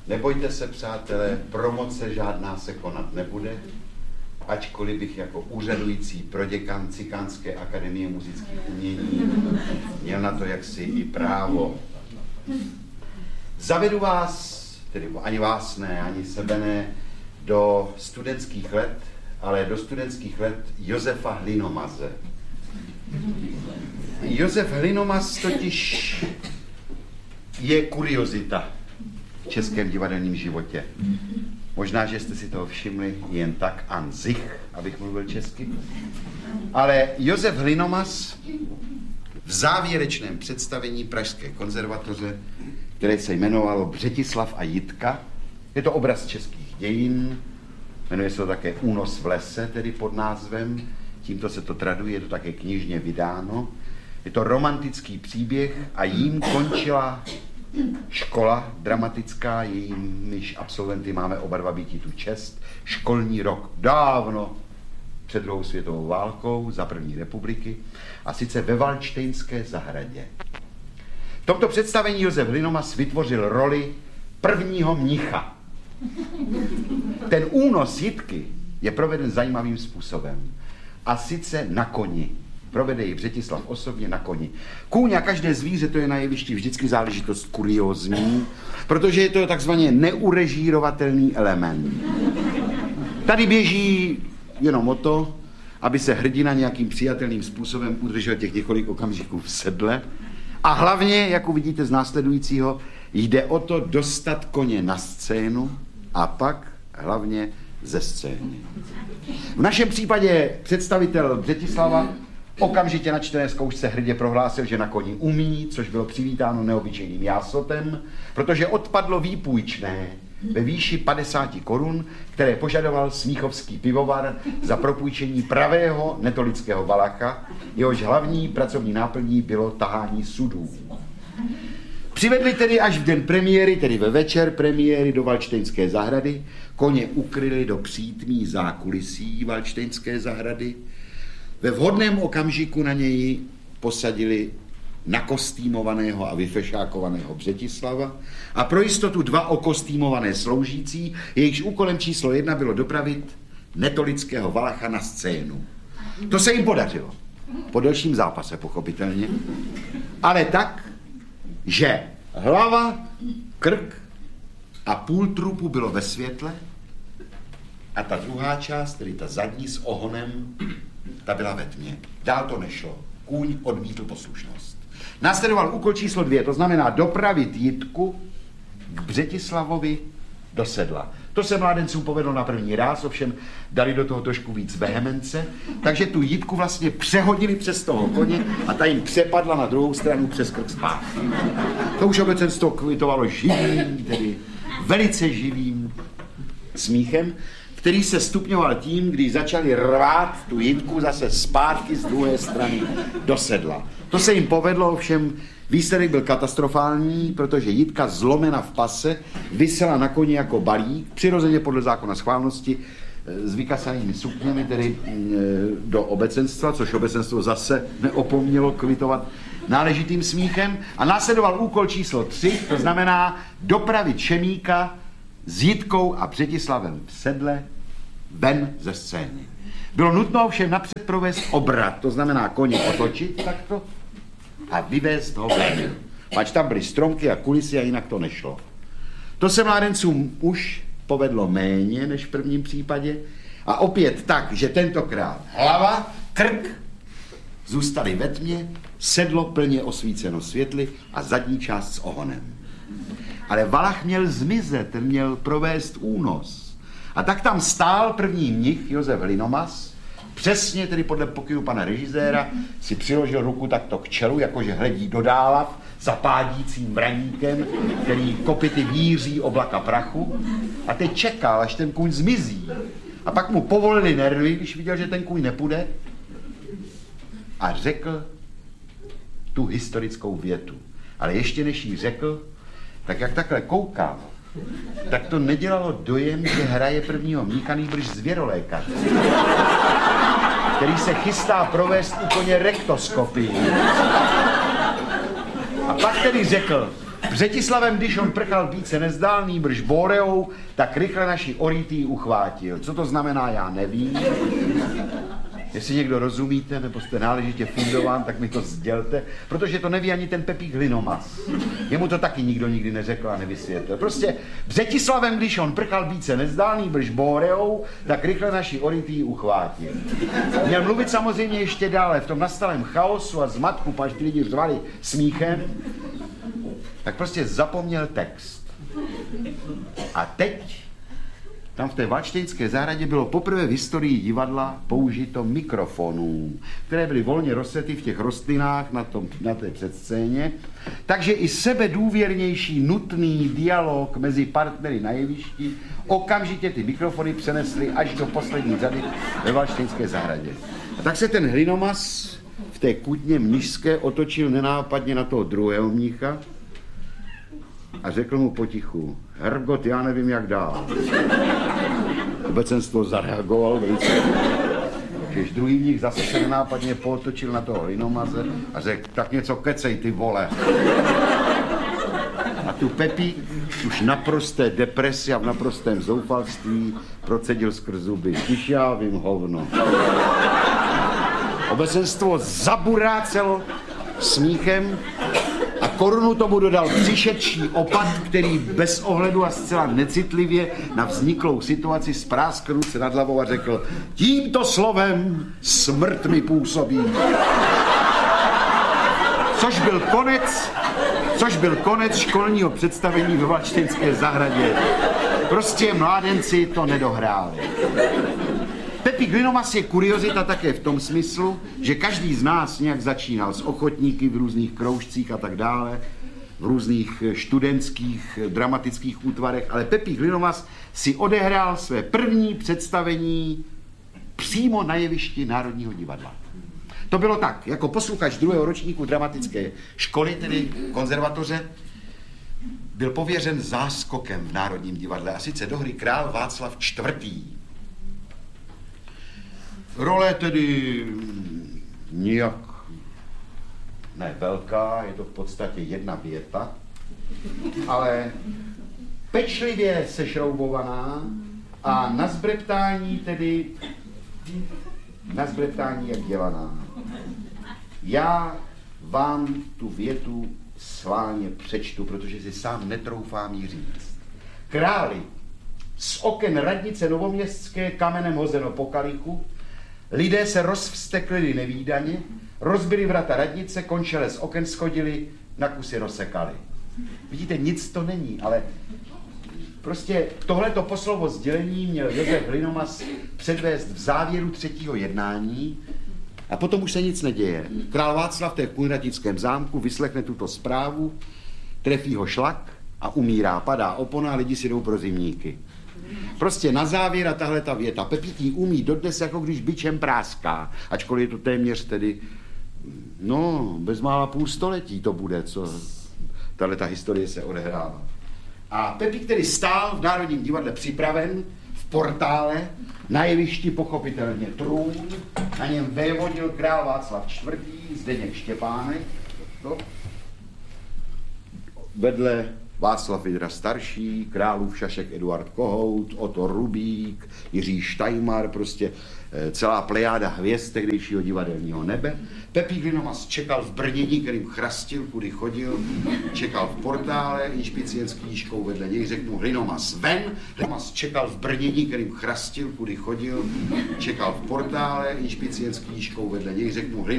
Nebojte se, přátelé, promoce žádná se konat nebude, ačkoliv bych jako úřadující proděkan Cikánské akademie muzických umění měl na to jaksi i právo. Zavedu vás, tedy ani vás ne, ani sebe ne, do studentských let, ale do studentských let Josefa Hlinomaze. Josef Hlinomaz totiž je kuriozita v českém divadelním životě. Možná, že jste si toho všimli jen tak an sich, abych mluvil česky. Ale Josef Hlinomaz v závěrečném představení Pražské konzervatoře, které se jmenovalo Břetislav a Jitka, je to obraz českých dějin, jmenuje se to také Únos v lese, tedy pod názvem, tímto se to traduje, je to také knižně vydáno. Je to romantický příběh a jím končila škola dramatická, jejímiž absolventy máme oba dva býti tu čest, školní rok dávno před druhou světovou válkou za první republiky, a sice ve Valdštejnské zahradě. V tomto představení Josef Hlinomaz vytvořil roli prvního mnicha. Ten únos Jitky je proveden zajímavým způsobem, a sice na koni. Provede ji Břetislav osobně na koni. Kůň a každé zvíře, to je na jevišti vždycky záležitost kuriózní, protože je to takzvaně neurežírovatelný element. Tady běží jenom o to, aby se hrdina nějakým přijatelným způsobem udržel těch několik okamžiků v sedle. A hlavně, jak uvidíte z následujícího, jde o to dostat koně na scénu a pak hlavně ze scény. V našem případě představitel Břetislava okamžitě na čtené zkoušce hrdě prohlásil, že na koni umí, což bylo přivítáno neobyčejným jásotem, protože odpadlo výpůjčné ve výši 50 korun, které požadoval smíchovský pivovar za propůjčení pravého netolického valacha, jehož hlavní pracovní náplní bylo tahání sudů. Přivedli tedy až v den premiéry, tedy ve večer premiéry do Valdštejnské zahrady, koně ukryli do přítmí zákulisí Valdštejnské zahrady, ve vhodném okamžiku na něj posadili nakostýmovaného a vyfešákovaného Břetislava a pro jistotu 2 okostýmované sloužící, jejichž úkolem číslo 1 bylo dopravit netolického valacha na scénu. To se jim podařilo. Po delším zápase, pochopitelně. Ale tak, že hlava, krk a půl trupu bylo ve světle a ta druhá část, tedy ta zadní s ohonem, ta byla ve tmě. Dál to nešlo. Kůň odmítl poslušnost. Následoval úkol číslo 2, to znamená dopravit Jitku k Břetislavovi do sedla. To se mládencům povedlo na první ráz, ovšem dali do toho trošku víc vehemence, takže tu Jitku vlastně přehodili přes toho koně a ta jim přepadla na druhou stranu přes krk zpátky. To už obecenstvo kvitovalo živým, tedy velice živým smíchem, který se stupňoval tím, když začali rvát tu Jitku zase zpátky z druhé strany do sedla. To se jim povedlo, ovšem výsledek byl katastrofální, protože Jitka zlomena v pase visela na koni jako balík, přirozeně podle zákona schválnosti s vykasanými sukněmi, tedy do obecenstva, což obecenstvo zase neopomnělo kvitovat náležitým smíchem. A následoval úkol číslo 3, to znamená dopravit Šemíka s Jitkou a Břetislavem v sedle ven ze scény. Bylo nutno ovšem napřed provést obrat, to znamená koně otočit takto a vyvést ho ven. Pač tam byly stromky a kulisy a jinak to nešlo. To se mládencům už povedlo méně než v prvním případě a opět tak, že tentokrát hlava, krk zůstaly ve tmě, sedlo plně osvíceno světly a zadní část s ohonem. Ale valach měl zmizet, ten měl provést únos. A tak tam stál první mnich Josef Hlinomaz, přesně tedy podle pokynu pana režiséra, si přiložil ruku takto k čelu, jakože hledí do dálav za pádícím vraníkem, který kopyty víří oblaka prachu. A teď čekal, až ten kůň zmizí. A pak mu povolili nervy, když viděl, že ten kůň nepůjde. A řekl tu historickou větu. Ale ještě než jí řekl, tak jak takhle koukal, tak to nedělalo dojem, že hraje prvního mnícha, nýbrž zvěrolékař, který se chystá provést u koně rektoskopii. A pak tedy řekl, Břetislavem, když on prchal více nezdálný, brž Boreou, tak rychle naši orýtý uchvátil. Co to znamená, já nevím. Jestli někdo rozumíte, nebo jste náležitě fundován, tak mi to sdělte, protože to neví ani ten Pepík Hlinomas. Jemu to taky nikdo nikdy neřekl a nevysvětlil. Prostě Břetislavem, když on prchal více nezdálný, brž Boreou, tak rychle naši orýtý uchvátil. Měl mluvit samozřejmě ještě dále v tom nastalém chaosu a zmatku, až ty lidi řvali smíchem, tak prostě zapomněl text. A teď tam v té Valdštejnské zahradě bylo poprvé v historii divadla použito mikrofonů, které byly volně rozsety v těch rostlinách na té předscéně, takže i sebedůvěrnější nutný dialog mezi partnery na jevišti okamžitě ty mikrofony přenesly až do poslední řady ve Valdštejnské zahradě. A tak se ten Hlinomas v té kutně mnišské otočil nenápadně na toho druhého mnicha a řekl mu potichu: Hergot, já nevím, jak dál. Obecenstvo zareagoval velice. Když druhý mnich zase se nenápadně pootočil na toho Hlinomaze a řekl: tak něco kecej, ty vole. A tu Pepík už naprosté depresi a v naprostém zoufalství procedil skrz zuby: když já vím, hovno. Obecenstvo zaburácelo smíchem a korunu tomu dodal přišedší opat, který bez ohledu a zcela necitlivě na vzniklou situaci spráskl ruce nad hlavou a řekl: tímto slovem smrt mi působí. Což byl konec školního představení ve Valdštejnské zahradě. Prostě mládenci to nedohráli. Pepík Hlinomas je kuriozita také v tom smyslu, že každý z nás nějak začínal s ochotníky v různých kroužcích a tak dále, v různých studentských dramatických útvarech, ale Pepík Hlinomas si odehrál své první představení přímo na jevišti Národního divadla. To bylo tak, jako posluchač druhého ročníku dramatické školy, tedy konzervatoře, byl pověřen záskokem v Národním divadle, a sice do hry Král Václav IV. Role tedy nijak ne velká, je to v podstatě jedna věta, ale pečlivě sešroubovaná a na zbreptání jak dělaná. Já vám tu větu sválně přečtu, protože si sám netroufám ji říct. Králi, z oken radnice Novoměstské kamenem hozeno po kalichu, lidé se rozvsteklili nevídaně, rozbili vrata radnice, končele z oken schodili, na kusy rozsekali. Vidíte, nic to není, ale prostě tohleto poslovo sdělení měl Josef Hlinomas předvést v závěru třetího jednání a potom už se nic neděje. Král Václav v té Kunratickém zámku vyslechne tuto zprávu, trefí ho šlak a umírá, padá opona a lidi si jdou pro zimníky. Prostě na závěr a tahle ta věta. Pepík jí umí dodnes, jako když bičem práská, ačkoliv je to téměř tedy, bezmála půl století to bude, co tahleta historie se odehrává. A Pepík tedy stál v Národním divadle připraven, v portále, na jevišti pochopitelně trůn, na něm vévodil král Václav IV., Zdeněk Štěpánek, vedle Václav Vydra starší, králův šašek Eduard Kohout, Otto Rubík, Jiří Štajmar, prostě celá plejáda hvězd tehdejšího divadelního nebe. Pepík Hlinomas čekal v brnění, kterým chrastil, kudy chodil, čekal v portále, inšpicientský jížkou vedle něj, řeknu Hlinomas ven. Hlinomas čekal v brnění, kterým chrastil, kudy chodil, čekal v portále, inšpicientský jížkou vedle něj, řeknu